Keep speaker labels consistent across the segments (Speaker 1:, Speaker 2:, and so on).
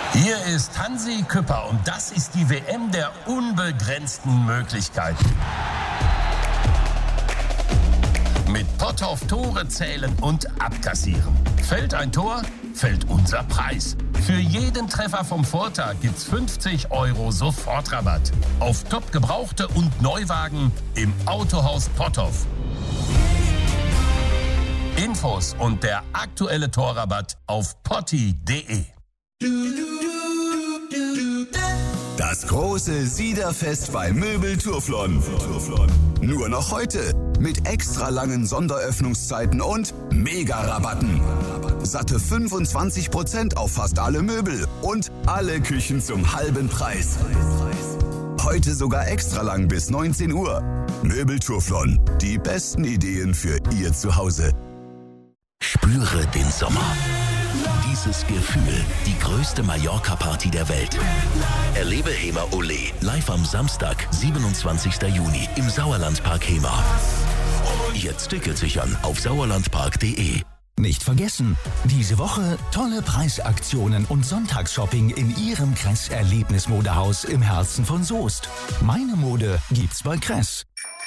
Speaker 1: Hier ist Hansi Küpper und das ist die WM der unbegrenzten Möglichkeiten. Mit Potthoff Tore zählen und abkassieren. Fällt ein Tor, fällt unser Preis. Für jeden Treffer vom Vortag gibt's 50 € Sofortrabatt. Auf top Gebrauchte und Neuwagen im Autohaus Potthoff. Infos und der aktuelle Torrabatt auf potti.de.
Speaker 2: Das große Siederfest bei Möbel Turflon. Nur noch heute mit extra langen Sonderöffnungszeiten und Mega-Rabatten. Satte 25% auf fast alle Möbel und alle Küchen zum halben Preis. Heute sogar extra lang bis 19 Uhr. Möbel Turflon. Die besten Ideen für Ihr Zuhause.
Speaker 3: Spüre den Sommer. Dieses Gefühl, die größte Mallorca-Party der Welt. Erlebe Hema Ole live am Samstag, 27. Juni im Sauerlandpark Hema. Jetzt Tickets sichern auf sauerlandpark.de.
Speaker 4: Nicht vergessen, diese Woche tolle Preisaktionen und Sonntagsshopping in Ihrem Kress Erlebnismodehaus im Herzen von Soest. Meine Mode gibt's bei Kress.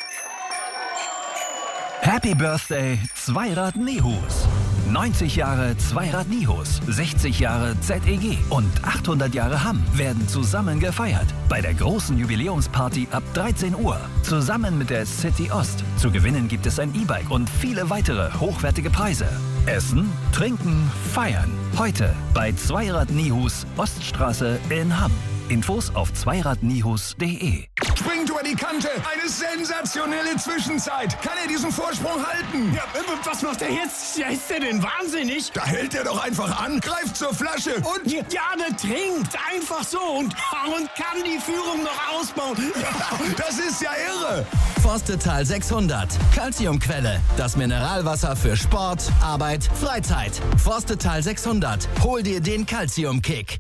Speaker 5: Happy Birthday Zweirad Nihus. 90 Jahre Zweirad Nihus, 60 Jahre ZEG und 800 Jahre Hamm werden zusammen gefeiert. Bei der großen Jubiläumsparty ab 13 Uhr. Zusammen mit der City Ost. Zu gewinnen gibt es ein E-Bike und viele weitere hochwertige Preise. Essen, trinken, feiern. Heute bei Zweirad Nihus, Oststraße in Hamm. Infos auf zweiradnihus.de.
Speaker 6: Springt über die Kante. Eine sensationelle Zwischenzeit. Kann er diesen Vorsprung halten?
Speaker 7: Ja, was macht er jetzt? Ja, ist der denn wahnsinnig?
Speaker 6: Da hält er doch einfach an, greift zur Flasche und...
Speaker 7: Ja, der trinkt einfach so und kann die Führung noch ausbauen.
Speaker 6: Das ist ja irre.
Speaker 8: Forstetal 600. Calciumquelle. Das Mineralwasser für Sport, Arbeit, Freizeit. Forstetal 600. Hol dir den Calcium-Kick.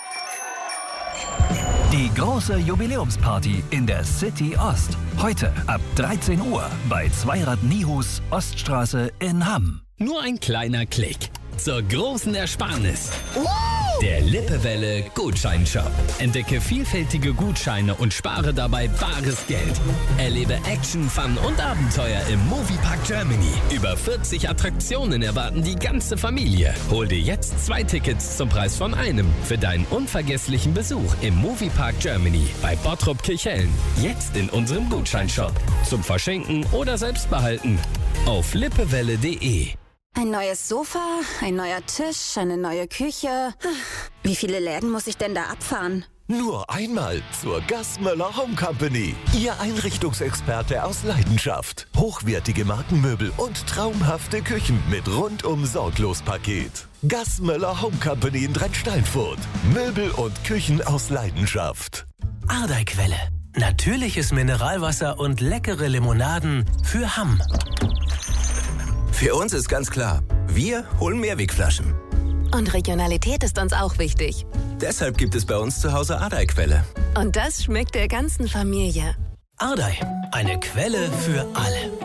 Speaker 5: Die große Jubiläumsparty in der City Ost. Heute ab 13 Uhr bei Zweirad Nihus, Oststraße in Hamm.
Speaker 9: Nur ein kleiner Klick zur großen Ersparnis. Der Lippewelle Gutscheinshop. Entdecke vielfältige Gutscheine und spare dabei bares Geld. Erlebe Action, Fun und Abenteuer im Moviepark Germany. Über 40 Attraktionen erwarten die ganze Familie. Hol dir jetzt 2 Tickets zum Preis von einem für deinen unvergesslichen Besuch im Moviepark Germany bei Bottrop Kirchhellen. Jetzt in unserem Gutscheinshop. Zum Verschenken oder selbst behalten. Auf lippewelle.de.
Speaker 10: Ein neues Sofa, ein neuer Tisch, eine neue Küche. Wie viele Läden muss ich denn da abfahren?
Speaker 11: Nur einmal zur Gassmöller Home Company. Ihr Einrichtungsexperte aus Leidenschaft. Hochwertige Markenmöbel und traumhafte Küchen mit rundum sorglos Paket. Gassmöller Home Company in Drentsteinfurt. Möbel und Küchen aus Leidenschaft.
Speaker 12: Ardeiquelle. Natürliches Mineralwasser und leckere Limonaden für Hamm.
Speaker 13: Für uns ist ganz klar, wir holen Mehrwegflaschen.
Speaker 14: Und Regionalität ist uns auch wichtig.
Speaker 13: Deshalb gibt es bei uns zu Hause Ardeiquelle.
Speaker 14: Und das schmeckt der ganzen Familie.
Speaker 12: Ardei, eine Quelle für alle.